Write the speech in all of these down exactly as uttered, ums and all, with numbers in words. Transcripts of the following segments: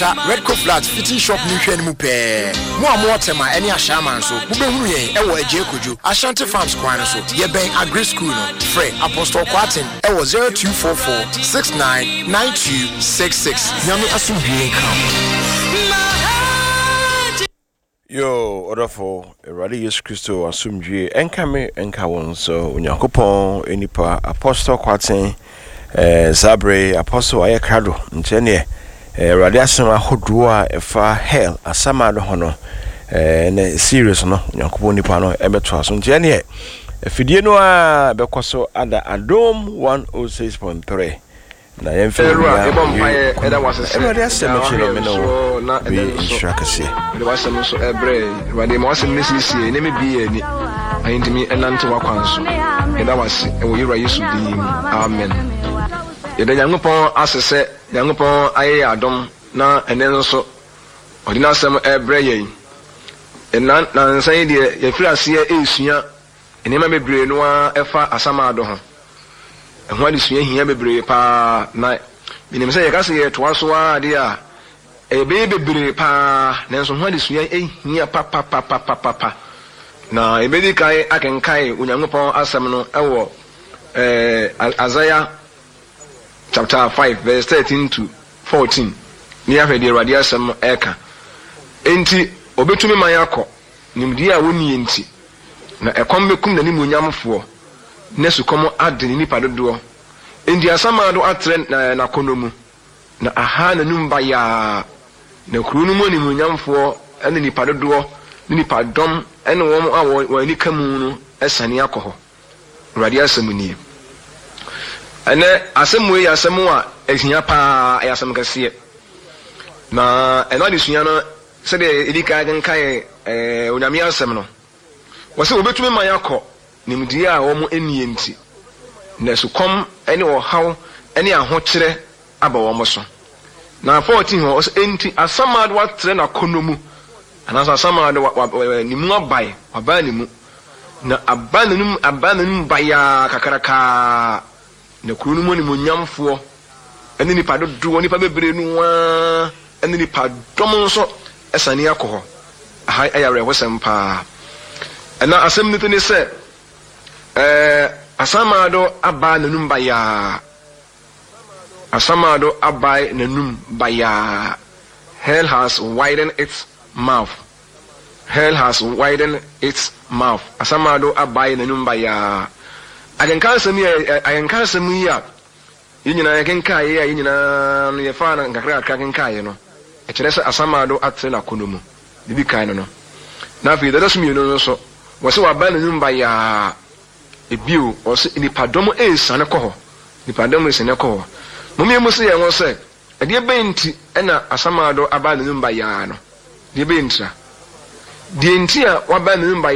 Enter Redco Flat Fitting Shop New Hwenu Pe. Mo amo tema any ashaman so. Mo be hunu yen e wo Eje Kojo. Ashanti Farms kwan so. Ye ben Agri School no. Free Apostle Kwatin e wo zero two four four six nine nine two six six. Nyame asumdwe kam. Yo, Odafo, Eradi Yesu Christo asumdwe enka me enka won so Onyankopon enipa Apostle Kwatin eh Zabre Apostle Ayekado nchene Eradi asema hodo a efa hell asama do hono eh ne serious no Onyankopon nipa no ebeto aso nchene efidie no a bekoso ada Adom one oh six point three na yemfe ya ebompaye eda wasese Eradi asema chiro me no na eda instrucase eda wasem so ebre Eradi mo wasem nesisi ne me bi ani ayintimi enante wakwanso eda wase e wo yira Yesu di amen eda Nyankopon asese Nyankopon aye adom na ene nso odina asem ebre yen enan na nsan de ye fira ase esua enema bebre no a efa asama ado ho ehwa de sua hia bebre pa na binim se ye kase ye to aso a de a ebe bebre pa na nso hwa de sua ehia pa pa pa pa pa pa na ebe di kai akenkai Onyankopon asem no ewo eh Isaiah chapter five verse thirteen to fourteen ni afa de Eradi asem eka enti obetumi man yakọ nimdi a woni enti na ekom bekum na nimu nyamfo nesu komo ade ni nipa dodo enti asama do atre na, na konomu na aha na numba ya na krunu mu nimu nyamfo ene nipa dodo ni nipa dom ene wo a wo ni kamu no esane akọ Eradi asem ni ene asemu ya asemu a ehia pa ya asem kase na eno de sunya no se de edika gankai eh onyame asem no wose obetumi man yakọ nimdi a wo mu eni enti na sukom ene wo haw ene ahokere aba wo mo so na fourteen ho enti asamado watre na konomu anasa asamado nimu abai aba nimu na abananum abananum baya kakaraka na kunu mu ni munyamfo ene ni pado do ni pa bebre nu wa ene ni padom nso esane yakọ aha ayare wosem pa na asem nite ne se eh asamado aba nanum baya asamado abai nanum baya hell has widened its mouth hell has widened its mouth asamado abai nanum baya agenka asemi agenka asemi ya yinyina agenka ya yinyina no ye fa na ngakra aka agenka ye no e kire se asamado atre na konomu bibi kan no na fi da sumi no so wose wa ba na nyumba ya ebio wose ni padom e sane ko ho ni padom e sane ko ho mumye musi ye wose e de benti e na asamado aba na nyumba ya no de benti de enti a wa ba na nyumba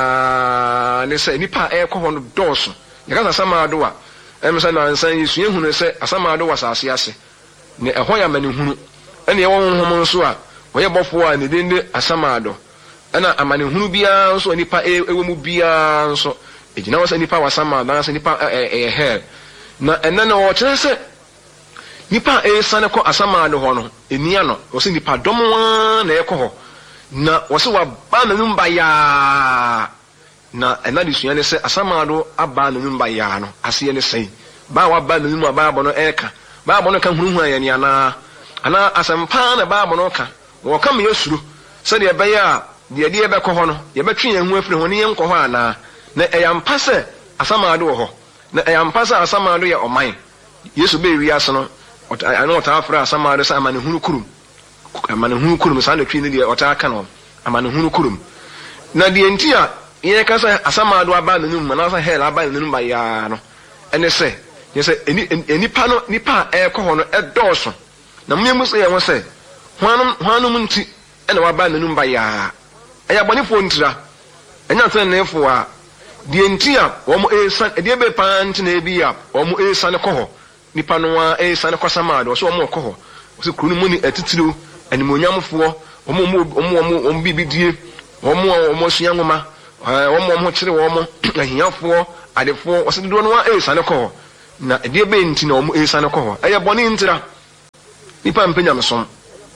ya ne se nipa e ko ho no doso ye ka asamado a em se na nsan yisu ehunu se asamado wa sase ase ne eho ya mani hunu ene ye wo honhom nso a wo ye bofo a ne dende asamado ana amane hunu bia nso nipa ewo mu bia nso ejina wasa nipa wasama na wasa nipa eh hell na enna na wo kire se nipa e sane ko asama do ho no enia no wo se nipa dom na e ko ho na wo se wa ba na numba ya na enna di suya ne se asama do aba na numba ya no ase ne sei ba wa ba na numba ba bo no eka ba bo no ka hunu hu ayani ana ana asampa na ba bo no ka wo kam yesuru se de be ya de de be ko ho no ye betwe yan hu afiri ho ne yen ko ho ana na eyampa se asamado wo ho na eyampa se asamado ye oman Yesu be wi aso no ana ota afra asamado se amane hunu kurum amane hunu kurum sa na twi ne de ota aka no amane hunu kurum na de enti a ye ka se asamado aba no num na sa hell aba no num ba ya no ene se ye se eni pa no nipa e ko ho no e doso na mmemu se ye ho se hwanum hwanum nti ene wa ba no num ba ya eya boni fo ntira enya tsen ne fo a de enti a wo mo esan e de be pan nti na ebi a wo mo esan ko ho nipa no a esan ko samado so wo mo ko ho so kunu mu ni atitiro animonyamfo wo mo wo mo wo bibidie wo mo wo mo sua ngoma wo mo mo kire wo mo ahiafo adefo wo se do no a esan ko ho na e de be nti na wo mo esan ko ho eya boni ntira nipa mpenya mesom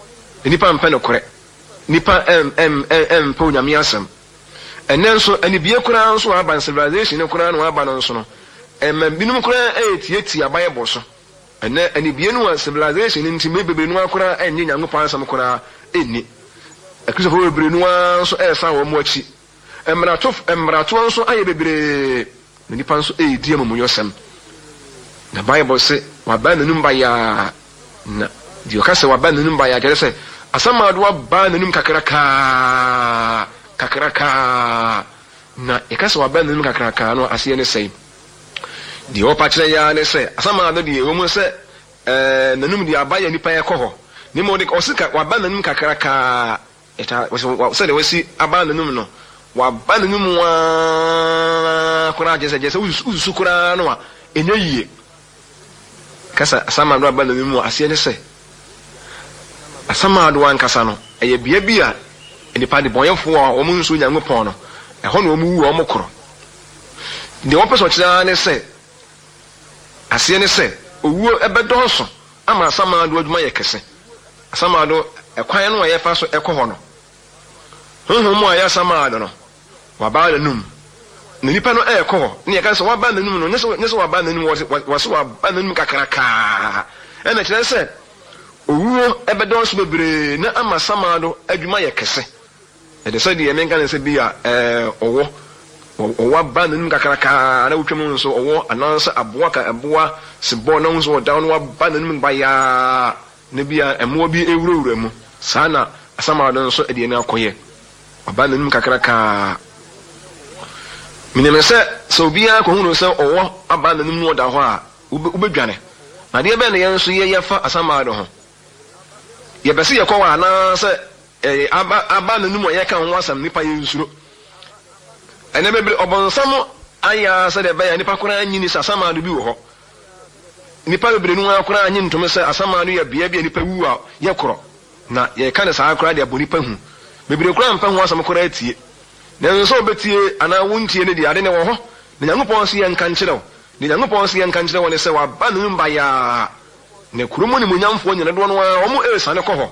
nipa mpa no kore nipa em em em pa onyame asem enen so ani bie kura nso aba civilization ne kura no aba no nso no em binum kura etieti abaye boso ene ani bie no civilization nti mebebe no akura enye nyangopa asem kura eni akristo fo bebre no nso esa wo mo achi emrato emrato nso aye bebre nipa nso edi amumuyosem na bible say waba nanum ba ya na di okase waba nanum ba ya kere say asama do waba nanum kakraka kakraka na ekase waba nanum kakraka no ase ne say di opa kire ya ne say asama do di ewo say eh nanum di abaya nipa ye koho ni mo de osika waba nanum kakraka eta say de wasi aba nanum no waba nanum wa kura jese jese usu kura no a enye yie kasa asama do abana mu ase ne se asama do wan kasa no eye bia bia enipa de boyefo a omu nso nyangopon no eho no omu wu omu koro de won peso kira ne se ase ne se owu ebedo so ama asama do adwuma ye kese asama do ekwan no ye fa so ekoho no honhom a ya asama do no waba da num na nipa no e ko ne ka so waba nanum no nyeso nyeso waba nanum waso waba nanum kakraka e na kire se owuo ebedo so bebre na ama samado adwuma ye kese e de so de men kan se bia eh owo owo waba nanum kakraka na wotwem nso owo ananse aboa ka aboa se bo no nso down waba nanum baya ne bia emo bi ewurawura mu sana asamado nso e de na akoye waba nanum kakraka mineme se so bia ko hunu se owo aba nanum no da ho a ubedwane na de be ne yenso ye yefa asama do ho ye bese ye ko wa na se eh aba aba nanum ye kan ho asam nipa ye nsuro ene bebre obonsam aya se de be ya nipa kora anyini se asama do bi wo ho nipa bebre nu akora anyi ntom se asama do ye bia bia nipa wu a ye koro na ye kan se akora de aboni pa hu bebre kora mpa ho asam kora atie na so betie ana wontie ne di ade ne wo ho na Nyankopon se yan kan kirew ne Nyankopon se yan kan kirew ne se wa ba no mba ya ne kurumu ni munyamfo nyane do no wa mo esa ne ko ho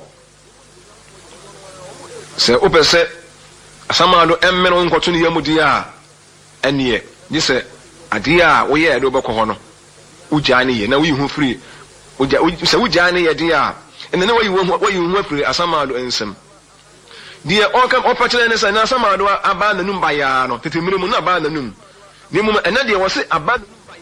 se opese asama do emmeno nkoto ne yamudi a enie ni se ade a wo ye do be ko ho no ugya ne ye na wo yihu free ugya se ugya ne ye de a ene ne wo yihu wo yihu free asama do ensem die okam opachele ne sana sama do aba nanum baya no tetemire mu na aba nanum ni mu ena de wo se aba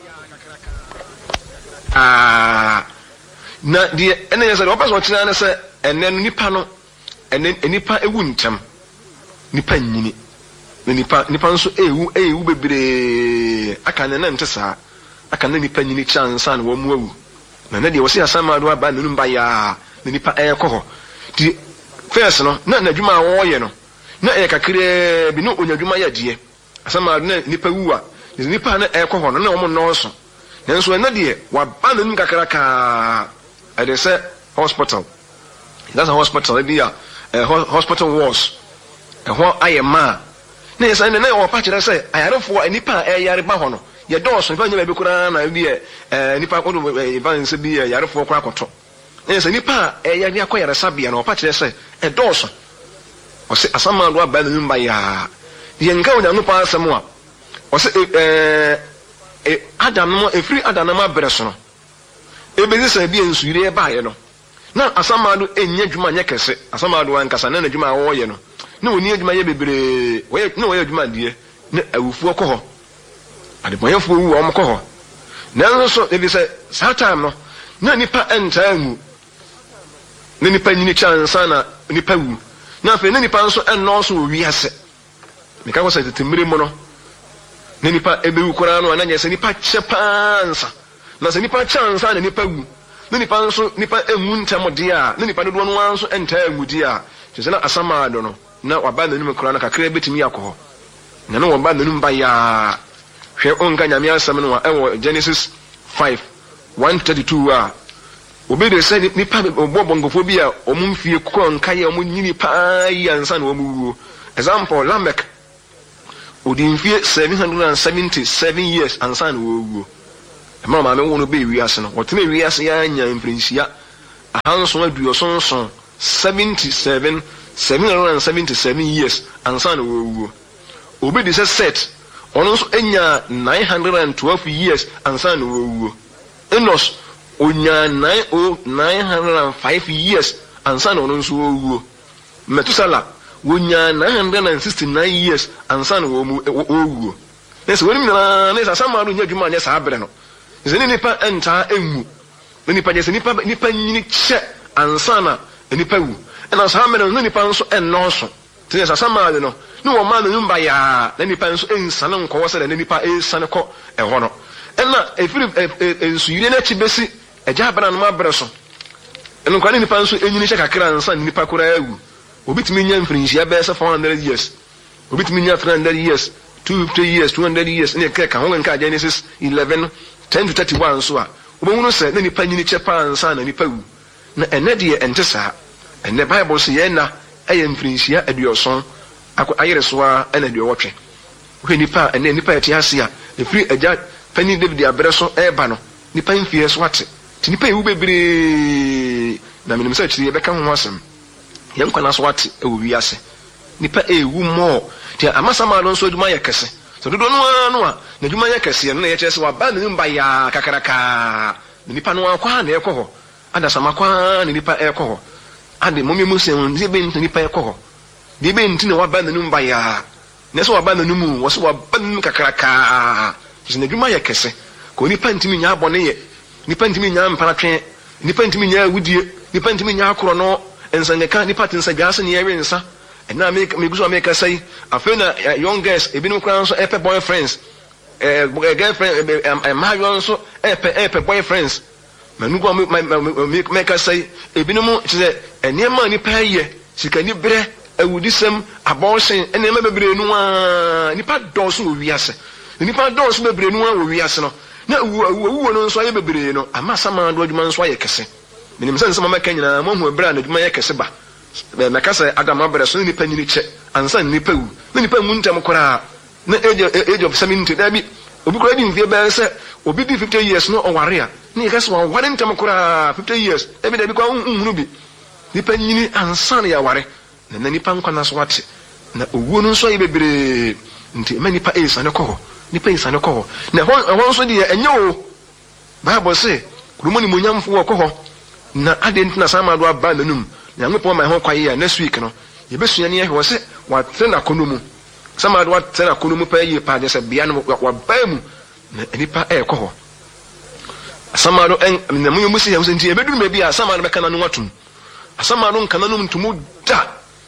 ah na die ena ye se opaso ochina ne se ene nipa no ene nipa ewu ntem nipa nyini na nipa nipa nso ewu ewu bebre aka ne na ntesa aka ne nipa nyini chansa na wo mu awu na na de wo se asama do aba nanum baya na nipa ekoho die first no na nadwuma wo ye no na e kakire bi no onyadwuma ya die asama na nipa wu a nipa na e kɔ hɔ no na wo no so nanso na de wa ba na nim kakraka at the hospital that's a hospital be a hospital was e ho ayema na yesa na na wo pa kire sɛ ayarefo nipa e yare ba hɔ no ye dɔɔso nipa nyama bi kura na bi e nipa ko do evans bi yarefo kura kɔtɔ na yesa nipa e yare akɔyare sabia na wo pa kire sɛ e dɔɔso o se asama do aba na mba ya ye nka wo nyanu pa asɛm a o se eh eh adam no e free adam no ma breso no e be se bi ensure e ba ye no na asama do enya dwuma nya kese asama do ankasa na dwuma wo ye no na oni dwuma ye bebre wo ye na wo ye dwuma die na awufuo kɔ hɔ ade boyefo wu o mo kɔ hɔ na nso e bi se sa time no na nipa enta mu na nipa nyini chansa na nipa wu na fe na nipa nso enno so wi ase me ka ko se tetemire mo no na nipa ebewu kora no na nya se nipa chepansa na se nipa chansa na nipa wu na nipa nso nipa emu ntam de a na nipa do no nso enta emu de a se na asama do no na waba na num kora na kakra betimi akɔ na no waba na num ba ya hwe onka nyame asɛm no a ɛwɔ Genesis five one thirty-two a obi de say nipa obo ngofo bi a omum fie kɔ nka ye omum nyini pa yansa na omuwo example Lamech odin fie seven hundred seventy-seven years ansa na owo e ma ma me wo no be wi ase no wotena wi ase ya nya mfrinsia ahanso aduoso nso seventy-seven seven hundred seventy-seven years ansa na wo obi de set ono so enya nine hundred twelve years ansa na wo Enos onya nine hundred five years ansa na ono so wo Metusala wonya nine hundred sixty-nine years ansa na wo wo nese woni na nese asama do nya dwuma anya sa abre no nese nipa enta emu nipa je nipa nipa nyini che ansa na nipa wu na sa me no nipa nso ennoso tene sa sama no no wo ma no nyumba ya na nipa nso ensane nko wo se na nipa ensane ko eho no na efiri ensuyire na chi besi eja abana no abre so eno kwa nipa nso enyini che kakra ansa nipa kora awu obi timi nya mfrinhia be se four hundred years obi timi nya three hundred years two hundred fifty years two hundred years ne ka ho nka Genesis eleven ten to thirty-one so a obehunu se na nipa nyini che pa ansa na nipa wu na ene de ente sa ene Bible se ye na eye mfrinhia aduoson ayere so a ene de wotwe hwe nipa ene nipa eti ase a efiri eja pani David abere so eba no nipa mfie so ate ti nipa ewu bebre na menim se chiri ye beka ho asem ye nkwa na so ate ewu wi ase nipa ewu mo ti amasa ma no so aduma ye kese so dodo no anu a na aduma ye kese no na ye chese wa ba na mba ya kakaraka nipa no akwa na ekoho ada sama kwa na nipa ekoho ade momi musen ndi be nipa ekoho di be nti na wa ba na mba ya na so wa ba na numu wo so wa ba na kakaraka na aduma ye kese ko nipa ntimi nya abone ye nipa ntimi nya mparatwe nipa ntimi nya awudie nipa ntimi nya akoro no ensangeka nipa tinsa gase ne yewe nsa na me me guso make say afena young girls ebinu kran so epe boyfriends eh girlfriend eh ma yo so epe epe boyfriends manu go me make say ebinu mu se enema ni pa ye sika ni bre awudisem abortion enema bebre nu a nipa doso owiase nipa doso bebre nu a owiase no na awu no nso aye bebre no amasa ma do adwuma nso aye kese menim se nso ma maka nyina mo hu ebra na adwuma aye kese ba na kasa Adam abere so nipa nyini che ansa nipa wu na nipa mu ntam kora na age age of seventy da bi obi kora di mfie ba se obi di fifty years no oware a na yekasa wa ware ntam kora fifty years e bi da bi kwa unhunu bi nipa nyini ansa na ya ware na nipa nkwa na so wate na owu no nso ye bebre nti ma nipa esa ne ko nipa esa ne ko na ho so di enye o Bible say kurumoni monyamfo wo ko na ade ntina sama do aba nanum na ngwepo ma ho kwaye next week no ye besua ne ehwe se wa trena konomu sama do wa trena konomu pa ye pa de se bia no wa ba mu na nipa e ko ho sama do en na munyo musi ya nti e beduru me bia sama do beka na no watum sama do nka na no ntumu da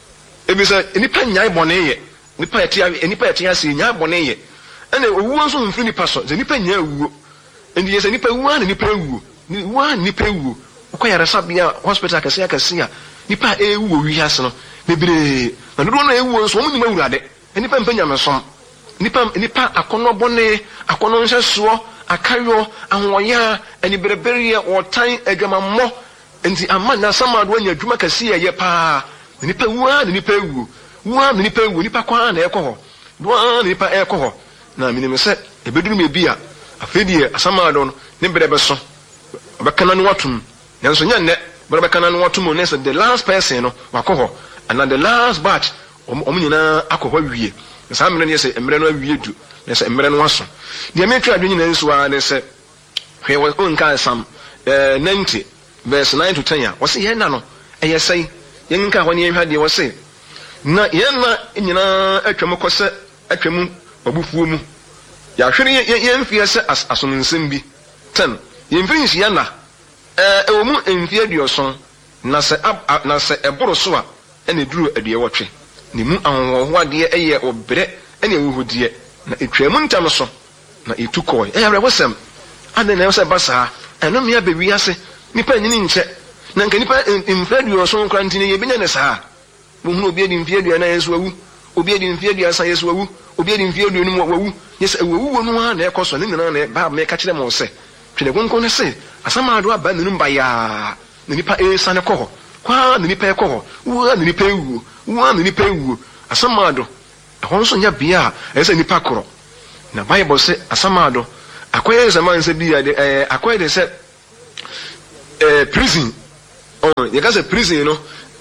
e bi se nipa nyai bone ye nipa etia nipa etia se nyai bone ye ene owu nso mfiri nipa so ze nipa nyai wuo endi ye se nipa wuo na nipa wuo ni wa nipa wuo ko yara sabia hospital kase akase a nipa ewu owi ase no bebre na dodo na ewu nso omu nyima wurade nipa mpanya mesom nipa nipa akono bone akono nhyeso akayo ahwoya ani berebere otan adwamammo enti amma na samado anya adwuma kase ye pa nipa wua nipa ewu wua nipa ewu nipa kwa na ekoho doa nipa ekoho na minim se ebeduru me bia afedie asamado no ne berebe so obekana no watum nanso nya ne brother kana no watum no say the last person no wakoho and the last batch om nyina akoho wie sa mre ne say mre no awie du ne say mre no waso de me twa adwenya nso a ne say hwe won kan sam eh ninety verse nine to ten ya wo say ye na no eye say ye nka ho ne hwa de wo say na ye na nyina atwam kose atwam babufuo mu ya hwere ye mfie se asonnsem bi ten ye mfiri ya na eh ewumu emfie aduoson na se na se eboro so a ene duru adue wotwe ne mu anwo ade eye obre ene ewuhudie na etwamu ntam so na etukoi eh awre wosem ade na wose basa eno me abewi ase nipa nyini nche na nka nipa emfie aduoson kra ntine ye benya ne saa bo hunu obi edi emfie aduana yeso awu obi edi emfie aduasa yeso awu obi edi emfie aduonu wawu yes awu wonu ha na ekoso ne nyina na ba me ka kire mo se twene gonko ne se asama do aba nenu mba ya ne nipa esa ne koho kwa ne nipa ekoho wo ne nipa ewu wo ne nipa ewu asama do ehon so nya bia ese nipa koro na Bible se asama do akoye zaman se bia eh akoye de se eh prison oh ye ka se prison no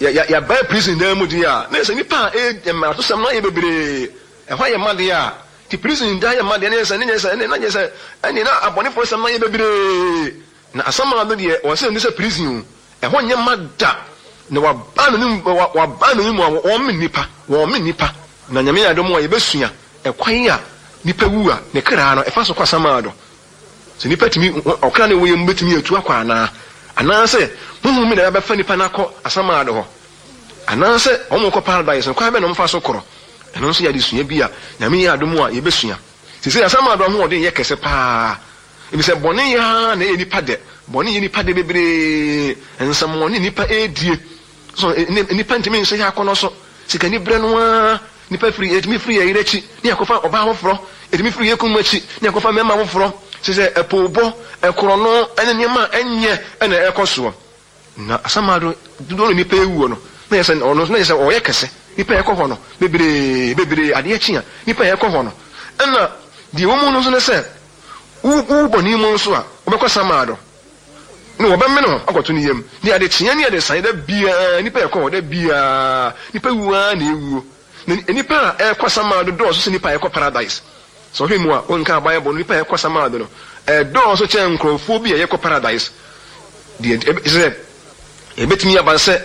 ya ya ya buy prison na mu dia na se nipa e ma to sam na ye bebre e hwa ye ma dia ti prison da ye ma dia na se ne se ne na ye se ani na abone for sam na ye bebre na asama no dia o se ni se prison e hwa nye ma da na wa ba no ni wa ba no ni mu wo me nipa wo me nipa na nyame ya do mu ye besua e kwan ya nipa wu a ne kra no e fa so kwa sama do se nipa timi okra ne wo ye mbetimi atu akwa ana ana se muhu mi na ba fa nipa na ko asama do ho ana se omo ko paradise kwa be no mfa so koro eno so ya di sua bi a nyame ya do mu a ye besua se se asama do ho odin ye kese pa e bi se bone ya na ye nipa de bone ye nipa de bebre ensam woni nipa edie so nipa ntimi nse ya kono so sika ni bre no a nipa free etimi free ya irechi ni akofa oba hofro etimi free ye kumachi ni akofa mema hofro se se epobo ekoro no ene niema enye ene ekoso na asamado do nipa ewu no na yesa ono na yesa oye kese nipa ekoho no bebre bebre ade achia nipa ekoho no ena di wo mu no so ne se u u boni mu so a obekwa samado no wo bemme no akoto ni yem ni ade chia ni ade san da bia nipa ekoho da bia nipa wu a na ewu nipa ekwa samado do so nipa ekwa paradise so hwe mu a onka bible nipa ekwa samado no e do so che nkrofo bi ekwa paradise di is ebetimi abanse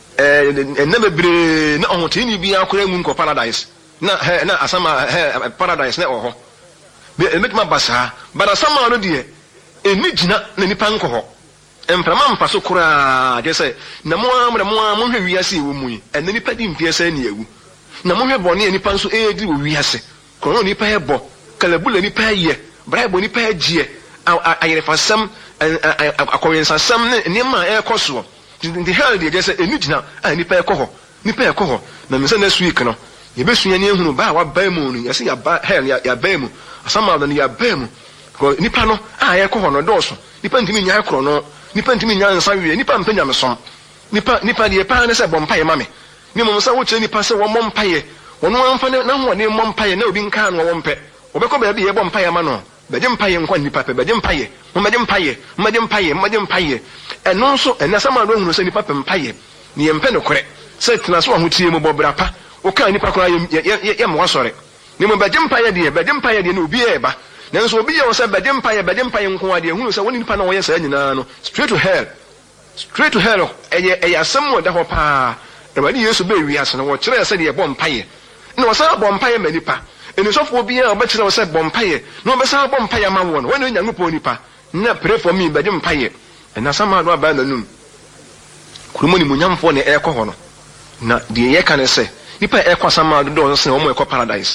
eh na bebre na ohotini bi akora mu nko paradise na na asama paradise na oho be emetima basa bada sama no de eni gina na nipa nko ho emprama mpa so kora je se na mo amre mo mo hwe wiase ewo mu yi ene nipa di mpiese na ewu na mo hwe bone nipa nso edi wo wiase kono nipa ebo kalabula nipa ye braibo nipa agie ayerefasam akoyensasam ne nipa ekoso the hell dey just say eni gina a nipa ekoho nipa ekoho na me say next week no ye besua ne ehunu ba wa ba mu no ye say ya ba hell ya ya ba mu asama da ne ya ba mu ko nipa no a ye ekoho no doso nipa ntimi nya ekro no nipa ntimi nya nsa wie nipa mpanya me som nipa nipa de pa ne say bompa ye mame ni mo say wo che nipa say wo mompa ye wono amfa ne na ho ne mompa ye na obi nka no wo mpe obekọ ba bi ye bompa ye ma no beje mpaye nkwa nipa pe beje mpaye mo beje mpaye mo beje mpaye mo beje mpaye eno nso enasama do hunu se nipa pe mpaye ni ye mpe no kore se tena so ho tie mo bobra pa o ka nipa kora ye ye mo wasore ni mo beje mpaye de beje mpaye de na obi e ba nanso obi ye wo se beje mpaye beje mpaye nko ade hunu se woni nipa na wo ye sa nyina no straight to hell straight to hell eye eye asem wo da ho pa e wadi yesu be wi ase no wo kire se de ye bom mpaye na wo sa bom mpaye manipa eni sofo bi a obetire wo se bompaye no be sa bompaye ma wo no when nya ngupo nipa na pray for me be bompaye ena sama do aba na num kurumo ni munyamfo ne ekọ ho no na de ye ka ne se nipa ekọ sama do do se o mo ekọ paradise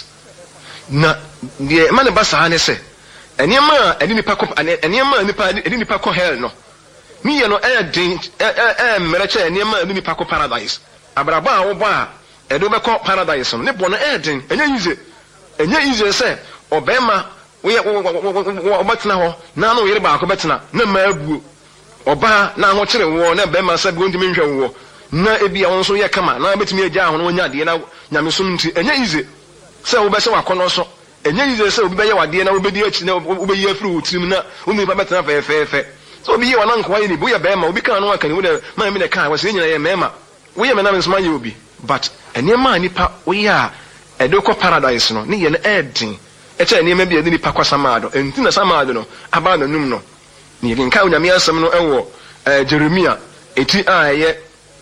na de ma ne ba sa ne se eni ma eni nipa ko eni ma nipa eni nipa ko hell no mi ye no e din e e mmereche eni ma eni nipa ko paradise abraba a wo ba e do be ko paradise no ne bo no e din enya yize enye ize se obema we obatena ho na no yere ba ko betena na ma abuo oba na ho kire wo na bema se bi ontimi nhwe wo na ebia won so ye kama na betimi agya ho no nya de na nyamesum nti enye ize se wo be se wakono so enye ize se obi be ye wade na obedi achi na obeyi afiri wo tirim na umi ba betena fe fe fe so obi ye wana nkwa ye ni bo ye bema obi kan no aka ni wo de ma mi de kan wo se nyina ye mema wo ye me na me nsoma ye obi but enye ma nipa wo ya edoko paradise no ne ye na edin eche ne ma bia ni pa kwasamado enti na samado no aba na num no ne ye nka onyame asem no ewo Jeremia eti aye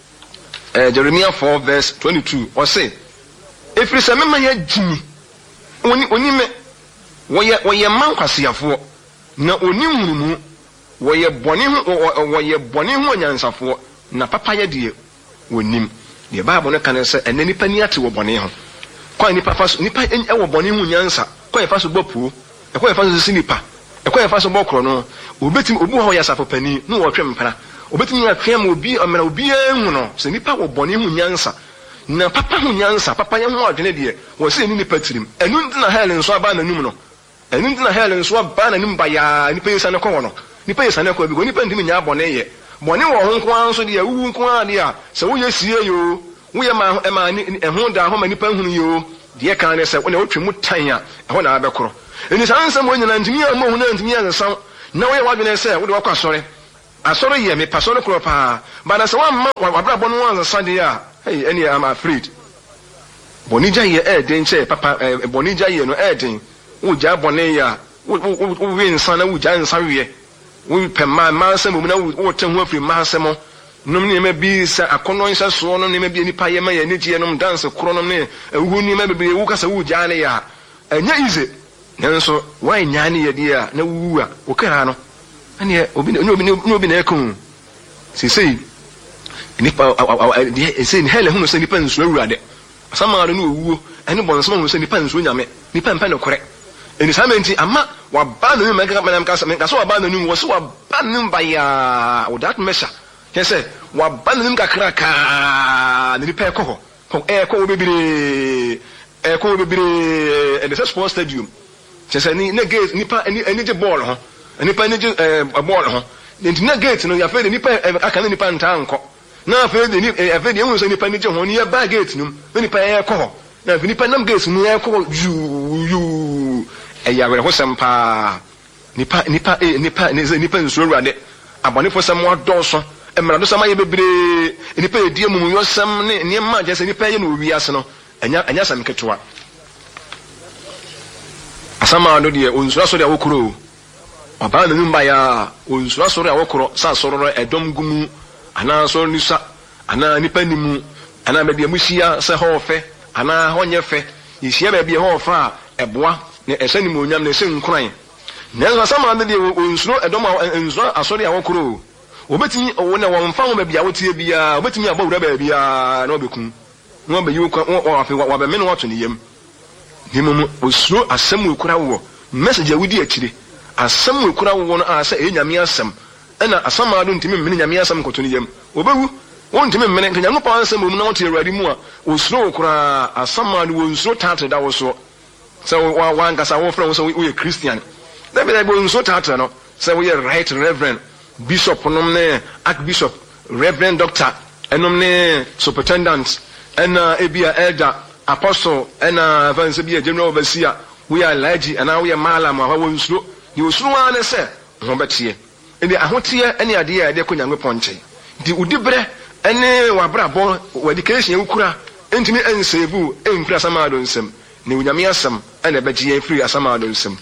Jeremia four verse twenty-two o say efiri se mema ya jimi oni oni me wo ye wo ye man kwasiafo na oni hurumu wo ye boni hu wo ye boni hu onyansafo na papa ye de wonim de bible no kan se enani pani ate wo boni ho kwa nipa faso nipa ewo boni hu nyansa kwa ye faso bopu e kwa ye faso sinipa e kwa ye faso bokro no obetim obu ho ya safo pani no wo twem mpana obetim ya twem obi omena obi ehu no se nipa wo boni hu nyansa na papa hu nyansa papa ye hu adwene de wo se ni nipa tirim enu ndina helen so aba na num no enu ndina helen so aba na num ba ya nipa yesa ne ko no nipa yesa ne ko bi go nipa ndimi nya bone ye bone wo ho nko anso de wu nko ade a se wo ye sie yo wo ye ma e ma ehu da ho ma nipa hunu yo de kan ne se wo na wo twemu tan a ho na abekoro eni san sam wo nyina ntimi a mo hu na ntimi a san na wo ye wadwene se wo de wakwa sore asoro ye me pasoro kro pa but na se wan wabra bo no wan sande a hey any am afraid bonija ye e den che papa bonija ye no e den wo ja bone ya wo wi nsan na wo ja nsan wie wo pema ma se mu na wo te ho afri ma se mo nom ne ma bi sa akono nsa so no ne ma bi nipa ye ma ye ne tie nom dance kro nom ne ewu ni ma be wo kasa wo ja ne ya enya ize nenso wan nya ne ye dia na wu a wo kara no ane obi obi obi na ekun si sei nipa sei ni hele hunu se nipa nsu awurade asama no owuo ene bonso hunu se nipa nsu nyame nipa mpa no kore eni samenti ama wa ba no me ga me ka me so wa ba no nu wo so wa ba no ba ya o that measure kese wa ba no ka kra ka nipa ekọ ho ekọ obibire ekọ obibire and the sports stadium kese ni na gate nipa eni eni je ball ho nipa ni eh ball ho ntina gate no ya fe nipa aka na nipa nta anko na fe ni e fe ni ehun so nipa ni je ho ni ya ba gate num nipa e ko ho na fe nipa nam gate no e ko yu yu e ya were ho sempa nipa nipa e nipa nipa nsuro ruade abone fo sem wadoso e mra do sama ye bebre nipa e die mum yo sem ne ne ma je se nipa ye no wi ase no anya anya sam ketwa asama no de onsura so de wokuro ọba na numba ya onsura soro a wokoro sa soro edom gumu ana so nisa ana nipa nimu ana be amusia se ho fe ana honye fe yisia be be ho fa eboa ne esani mu onyam ne se nkran ne sama na de onsuro edom onsura asoro a wokoro obetimi owo na won fa wo be bia wotie bia obetimi abawura ba bia na obekun no be yi ko wo afi wa be me no wato ne yam nimu osuro asem okura wo message a wudi akire asem ekura wo no asa enyame asem ena asama do ntimi mmene nyame asem kotoni yam obewu won ntimi mmene nyame pa asem mu na wote awurade mu a osuro okura asama do wonsuro tatre da wo so so wa wa ngasa wo fra wo so we Christian da be da wonsuro tatre no so we right reverend bishop nom ne archbishop reverend doctor enom ne superintendent ena ebia elder apostle ena evangelist bia general overseer we are laji and now we are malam wa wonsuro you suru ane se ho betie ene ahotie ene ade ya de ko nyanwe ponche di udibre ene wabrabo education ukura entimi ensebu enfri asamado nsem ne unyame asem ene begie free asamado nsem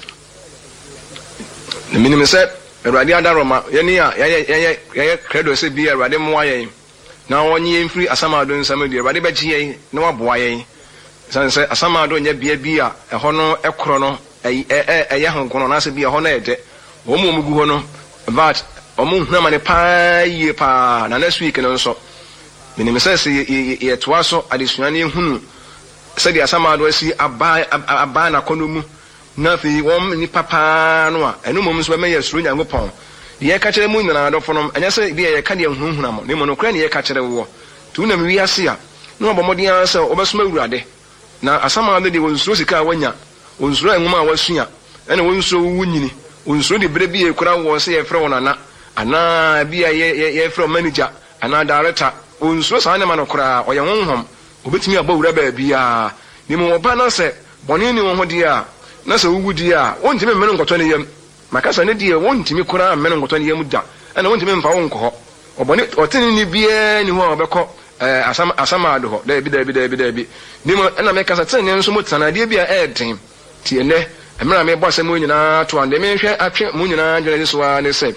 ne minim se erade adaroma ye ne ya ye ye credo se bi erade mo ayen na wonye enfri asamado nsem de erade begie ne waboa yen sanse asamado nya bia bia eho no ekro no eh eh eh honkono na se bia ho na ede wo mo mugu ho no but omo huna mane pa ye pa na next week no so minim se se ye toa so adesuane ehunu se dia asamado asi aba aba na kono mu na fi won ni papa no a eno mom so be ye suro nyangopon ye ka kire mu nyina adofo no anya se bia ye ka de hunhuna mo ne mo no kra ne ye ka kire wo tu na mi ase a no obomodi an se obesoma awurade na asamado de won suro sika wanya onsuro enwuma a wasua ene wonsuro wunyini onsuro de bere bi ekura wo se ye frɛ wona na ana bia ye ye frɛ manager ana director onsuro sa ne ma no kura oye honhom obetimi abawura ba bia ni mo ba na se bɔne ni wo ho dia na se wugu dia wontimi mmene nkɔtɔ ne yam makasa ne dia wontimi kura mmene nkɔtɔ ne yam da ene wontimi mfa wo nkɔ obɔne ɔtene ni bia ni ho obɛkɔ eh asama asama ado ho da bi da bi da bi da bi ni mo ena mekasa tene nso mo tana dia bia ɛden ti ene emra me boss mu nyina to ande me hwɛ atwe mu nyina dwene so a ne sɛ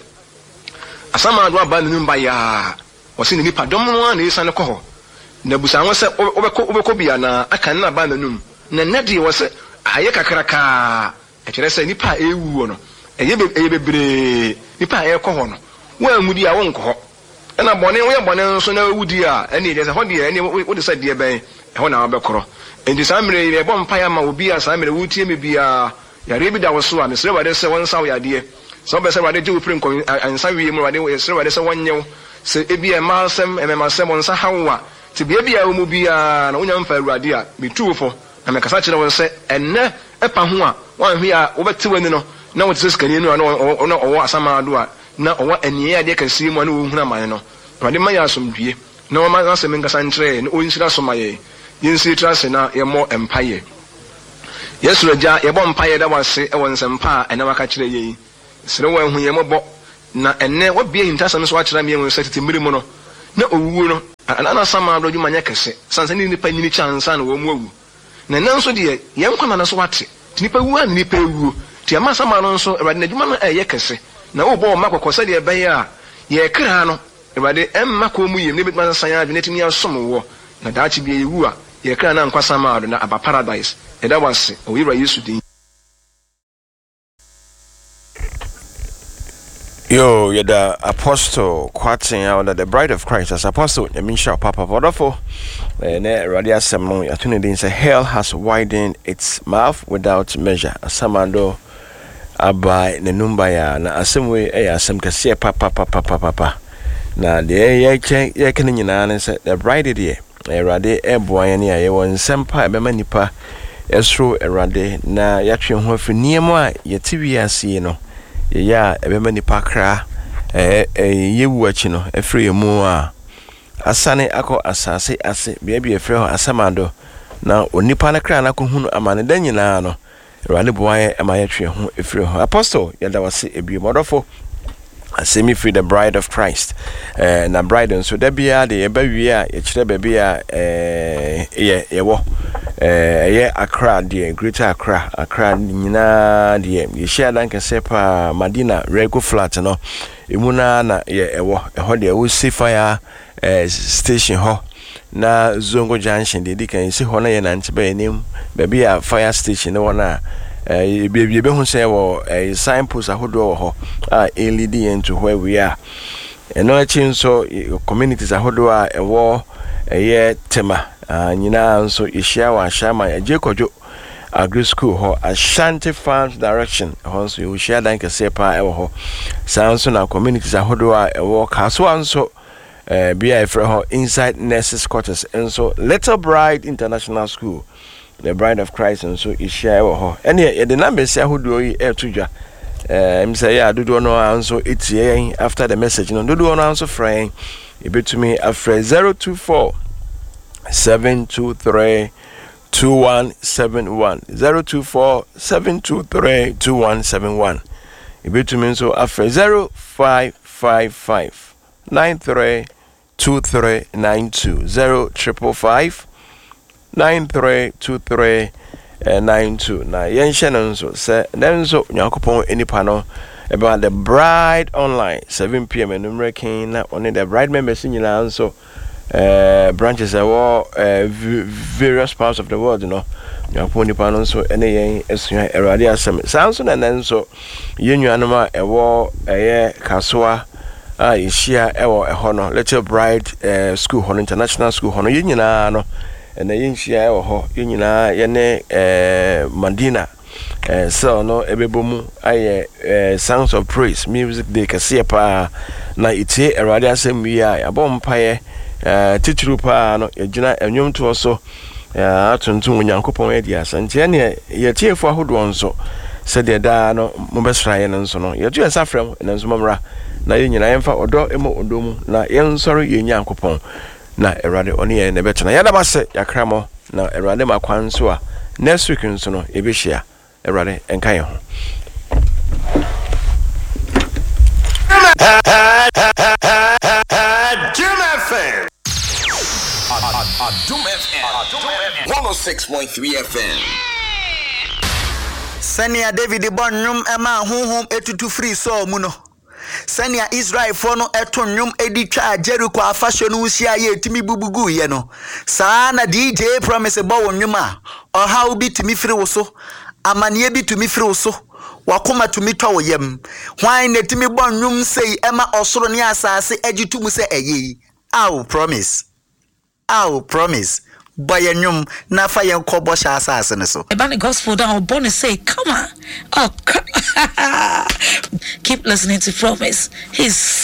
asama ado aba ne mba ya wɔse ne nipa dɔm no a ne isa ne kɔ hɔ na busa ho sɛ obɛkɔ obɛkɔ bia na aka ne aba na num na nedi wɔse ayɛ kakraka ɛkyerɛ sɛ nipa ewu no ɛyɛ ɛyɛ bebre nipa ayɛ kɔ hɔ no wo amudi a wo nkɔ hɔ ɛna bɔne wo yɛ bɔne nso na wudi a ɛne yɛ sɛ hɔ de ɛne wo de sɛ de bɛn ɛhɔ na wabɛkorɔ enti samre ye bom pa ya ma obi a samre wutie me bia yare bi da wo so a mesre wade se won saw yade so be se wade je ofrim ko ansa wie mu wade ye sre wade se wonyew se ebi e malsem e me masem won sa hawa ti bia bia mu bia na wonya mfa awurade a metuufo na me kasa kire won se enne e pa ho a wan hwe a wo beti wani no na wo tse skani no na owo asama ado a na owo aniye ade kasi mu na wo huna man no wade ma ya asomdue na wo ma asem nkasa nkyere na onsira somaye yinsi trase na yemo empaye yesu raja yebo mpaye da wase e won sempa ena waka kire yi sire wo hu yemo bo na enne what be intasam so achira me won setiti mmiri mu no na owu no ana sama do dwuma nya kese sansa ni nipa nyini chansa na wo mu awu na nan so de ye nkwa na so wate nipa wu an nipa wu ti ama sama no so Awurade na dwuma no eye kese na wo bo ma kokose de be ya ye kra no Awurade emma ko mu yem ne bitma san ya adwene timi asom wo na daachi bi ewu a ye kra na nkwa sama do na aba paradise e da wase o yira Yesu din. Yo, you're the Apostle Kwatin out the Bride of Christ as Apostle Emisha Papa Vodafo. And Radia Samon, Atunidin say, hell has widened its mouth without measure. Asamando Abai Nenumbaya, na Asimwe, a Asam Cassia Papa Papa Papa. Now, the air Yakin and said, the bride idea, a Rade Airboyania, a one Sempa, Bemanipa, Esro, a Rade, na Yatri Hofi Niema, Yativia Sieno. Ya ebema nipa kra eh eh yewu achi no efre mu a asane akọ asase ase bia bia efre ho asamado na onipa na kra na ko hunu amane da nyina no Awurade boaye emaye twe ho efre ho apostle yada wase ebi modofo asemi free the bride of Christ eh na bride nso da bia de eba wie a ye kire ba bia eh ye ye wo eh ye Accra de Greater Accra Accra nyina de ye share dan kese pa Madina Rego flat no emuna na ye ewo eho de wo see fire eh station ho na Zongo Junction de di kan si ho na ye na nte ba enim ba bia fire station no na eh be be hu say wo eh signpost ahodo ho ah e lead into where we are eno achi nso communities ahodo a ewo eye tema nyina nso ishia wa shama ajekojo agri school ho Ashanti Farms direction ho nso you share dan kase pa ewo ho sanso na communities ahodo a ewo kaso anso eh bia efre ho inside nurses quarters nso Little Bride International School the Bride of Christ and so is share ho any the number say ahodo yi e tudwa eh im say ya dodo no anso etie after the message no dodo no anso frame e betumi afre zero two four seven two three two one seven one zero two four seven two three two one seven one e betumi so afre zero five five five nine three two three nine two zero triple five nine three two three nine two na yen hye so se then so nyakopon enipa no about the bride online seven p m enumere kin na on the bride members nyina so uh branches are uh, various parts of the world you know nyakopon enipa no so ene yen esua Awurade asem sanso na nan so yenuanom a ewo eye kasoa a ishia ewo eho no Little Bride uh, school ho international school ho no yenyina no and the Inshia or Unina Yane eh Madina eh so no ebebomu aye eh sounds of praise music de kase pa na itie Awurade asem wi a abom paye eh tituru pa no yegina enwom to so eh atuntum Nyankopon edi asante ne ye tiefo ahodo nso se de da no mobesraye no nso no ye tu esafrem na nso momra na yenyina yemfa odo emo odomu na yensoro ye Nyankopon na Awurade oni ye ne betena yada base yakramo na Awurade makwan so a next week nso no ebehia Awurade enka ye ho Adum F M Adum F M one oh six point three F M Senia David Bonnum ema honhom etutu free so mu no Senia Israel for no eto nwom edi twa Jericho afasho no usia ye timi bubugu ye no saa na D J promise bo nwom a oha obi timi firi wo so amane bi tumi firi wo so wakoma tumi twa wo yam hwan na timi bo nwom sei ema osoro ne asase agitum se eyi aw promise aw promise boy nwom na fa yen kobo sha asase ne so about the gospel down bonus say come on oh keep listening to Promise. He's